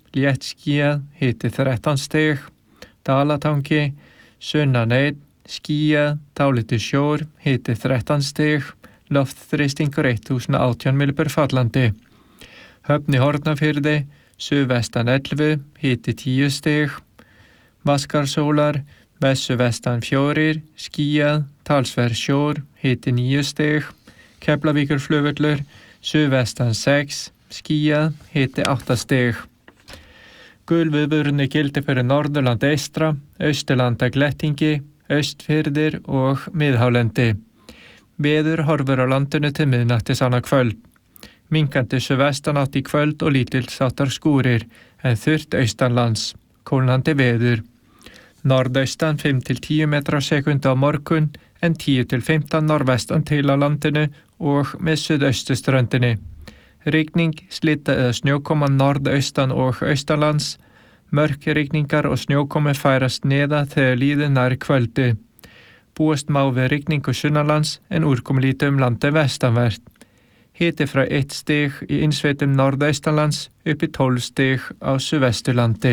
léttskýjað, hiti 13 stig. Dalatangi, sunnan 1, skýjað, dálítill sjór, hiti 13 stig. Loftþrýstingur 1018 millibur fallandi. Höfn í Hornafirði, suðvestan 11, hiti 10 stig. Vatnsskarðshólar, vestan 4, skýjað, talsverður sjór, hiti 9 stig. Keflavíkurflugvöllur, suðvestan 6, skýjað, hiti 8 stig. Gul viðvörun gildi fyrir Norðurland eystra, Austurlanda glettingi, Austfirðir og miðhálendi. Veður horfur á landinu til miðnættis annað kvöld. Minnkandi suðvestanátt í kvöld og lítilsháttar skúrir, en þurrt austanlands, kólnandi veður. Norðaustan 5-10 metra á sekúndu á morgun, en 10-15 norðvestan til á landinu og með suðaustuströndinni. Rigning, slydda eða snjókoma norðaustan og austanlands. Mörkirigningar og snjókomi færast neða þegar líður nær kvöldi. Búast má við rigningu sunnanlands en úrkomulítið landi vestanvert. Hiti frá 1 stig í innsveitum norðaustanlands upp í 12 stig á suðvesturlandi.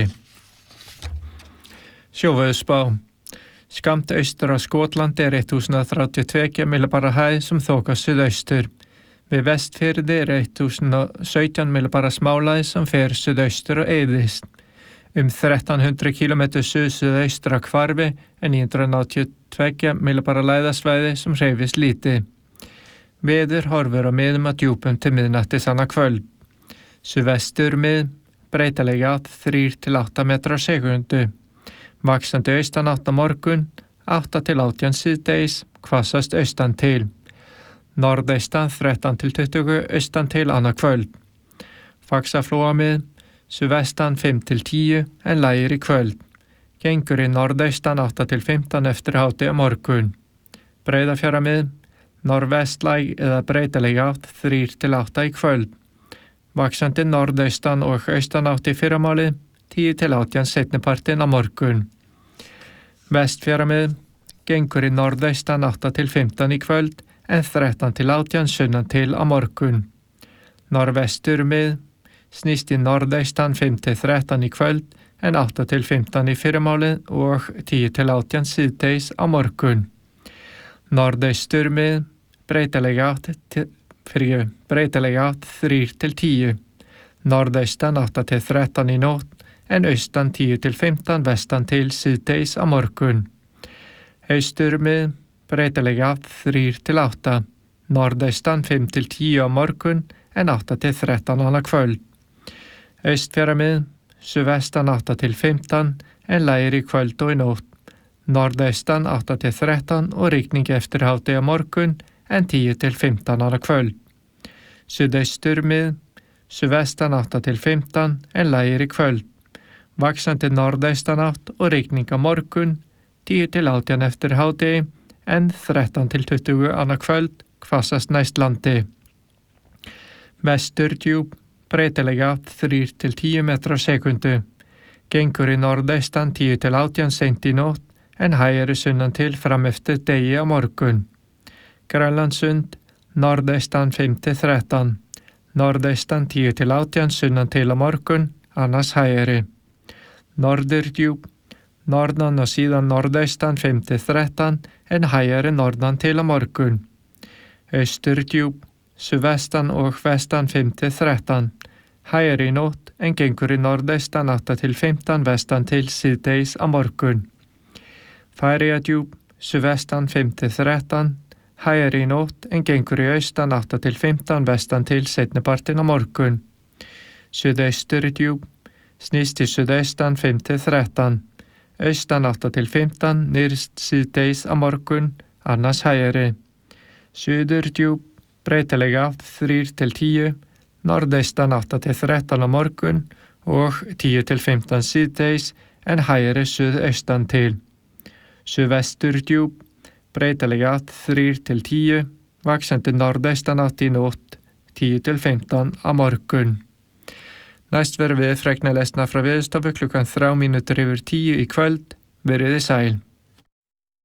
Sjóveðurspá. Skammt austur á Skotlandi 1032 millibara hæð sem þokast suðaustur. Við Vestfirði 1017 millibara smálæð sem fer suðaustur og eyðist. 1300 km suðaustra hvarfi en 992 millibara læðasvæði sem hreyfist lítið. Veður horfur á miðum að djúpum til miðnættis annað kvöld. Suðvestur mið, breytileg átt 3-8 metra á sekúndu. Vaxandi austanátt á morgun, 8-18 síðdegis, hvassast austan til. Norðaustan 13-20 austan til annað kvöld. Faxaflóamið, suðvestan 5-10 en lægir í kvöld. Gengur í norðaustan 8-15 eftir háti á morgun. Breiðafjarðamið, norðvestlæg eða breytileg átt 3-8 í kvöld. Vaxandi norðaustan og austanátt í fyrramálið, 10-18 seinnipartinn á morgun. Vestfjarðamið, gengur í norðaustan 8-15 í kvöld en 13-18 sunnan til á morgun. Norðvesturmið, snýst í norðaustan 5-13 í kvöld en 8-15 í fyrramálið og 10-18 síðdegis á morgun. Norðausturmið, breytileg átt 3-10. Norðaustan 8-13 í nótt en austan 10-15 vestan til síðdegis á morgun. Austurmið, breytileg átt 3-8. Norðaustan 5-10 á morgun en 8-13 annað kvöld. Austfjarðamið, suðvestan 8-15 en lægir í kvöld og í nótt. Norðaustan 8-13 og rigning eftir háti á morgun en 10-15 annað kvöld. Suðausturmið, suðvestan 8-15 en lægir í kvöld. Vaxandi norðaustanátt og rigning á morgun, 10-18 eftir hádegi en 13-20 annað kvöld, hvassast næst landi. Vesturdjúp, breytileg átt 3-10 metra á sekúndu. Gengur í norðaustan 10-18 seint í nótt en hægari sunnan til fram eftir degi á morgun. Grænlandssund, norðaustan 5-13. Norðaustan 10-18 sunnan til á morgun, annars hægari. Norðurdjúp, norðan og síðan norðaustan 5-13 en hægari norðan til á morgun. Austurdjúp, suðvestan og vestan 5-13. Hægari í nótt en gengur í norðaustan 8-15 vestan til síðdegis á morgun. Færeyjadjúp, suðvestan 5-13. Hægari í nótt en gengur í austan 8-15 vestan til seinnipartinn á morgun. Suðausturdjúp, snýst í suðaustan 5-13. Austan 8-15 nyrst síðdegis á morgun, annars hægari. Suðurdjúp, breytileg átt 3-10, norðaustan 8-13 á morgun og 10-15 síðdegis en hægari suðaustan til. Suðvesturdjúp, breytileg átt 3-10, vaxandi norðaustan átt í nótt, 10-15 á morgun. Næst verður við fregna lesna frá Veðurstofu klukkan 10:03 í kvöld. Veriði sæl.